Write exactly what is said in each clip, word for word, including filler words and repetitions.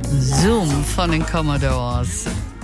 Zoom von den Commodores.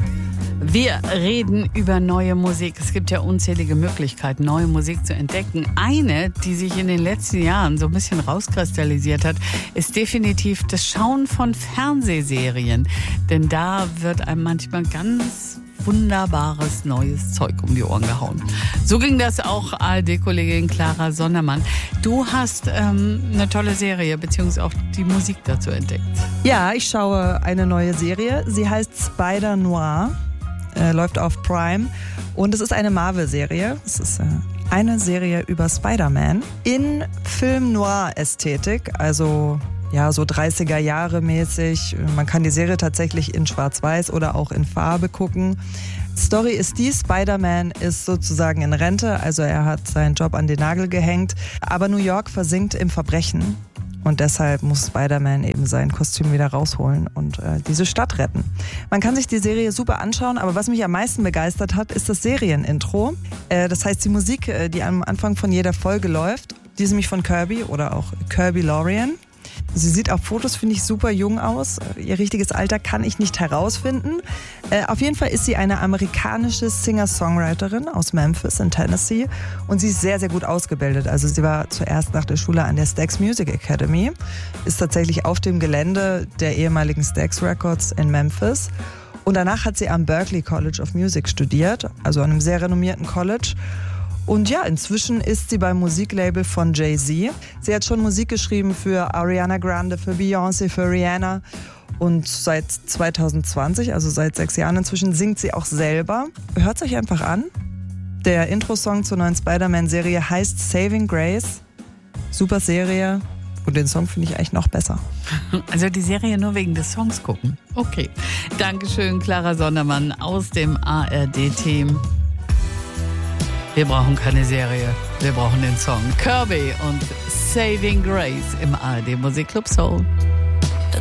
Wir reden über neue Musik. Es gibt ja unzählige Möglichkeiten, neue Musik zu entdecken. Eine, die sich in den letzten Jahren so ein bisschen rauskristallisiert hat, ist definitiv das Schauen von Fernsehserien. Denn da wird einem manchmal ganz wunderbares neues Zeug um die Ohren gehauen. So ging das auch A R D-Kollegin Clara Sondermann. Du hast ähm, eine tolle Serie, beziehungsweise auch die Musik dazu entdeckt. Ja, ich schaue eine neue Serie. Sie heißt Spider-Noir, äh, läuft auf Prime und es ist eine Marvel-Serie. Es ist äh, eine Serie über Spider-Man in Film-Noir-Ästhetik, also ja, so dreißiger Jahre mäßig. Man kann die Serie tatsächlich in Schwarz-Weiß oder auch in Farbe gucken. Story ist die, Spider-Man ist sozusagen in Rente, also er hat seinen Job an den Nagel gehängt. Aber New York versinkt im Verbrechen und deshalb muss Spider-Man eben sein Kostüm wieder rausholen und äh, diese Stadt retten. Man kann sich die Serie super anschauen, aber was mich am meisten begeistert hat, ist das Serienintro. Äh, das heißt die Musik, äh, die am Anfang von jeder Folge läuft, die ist nämlich von Kirby oder auch Kirby Lorian. Sie sieht auf Fotos, finde ich, super jung aus. Ihr richtiges Alter kann ich nicht herausfinden. Äh, auf jeden Fall ist sie eine amerikanische Singer-Songwriterin aus Memphis in Tennessee und sie ist sehr, sehr gut ausgebildet. Also sie war zuerst nach der Schule an der Stax Music Academy, ist tatsächlich auf dem Gelände der ehemaligen Stax Records in Memphis und danach hat sie am Berklee College of Music studiert, also an einem sehr renommierten College. Und ja, inzwischen ist sie beim Musiklabel von Jay-Z. Sie hat schon Musik geschrieben für Ariana Grande, für Beyoncé, für Rihanna. Und seit zwanzig zwanzig, also seit sechs Jahren inzwischen, singt sie auch selber. Hört es euch einfach an. Der Intro-Song zur neuen Spider-Man-Serie heißt Saving Grace. Super Serie. Und den Song finde ich eigentlich noch besser. Also die Serie nur wegen des Songs gucken. Okay. Dankeschön, Clara Sondermann aus dem A R D-Team. Wir brauchen keine Serie, wir brauchen den Song. Kirby und Saving Grace im A R D Musikclub Soul.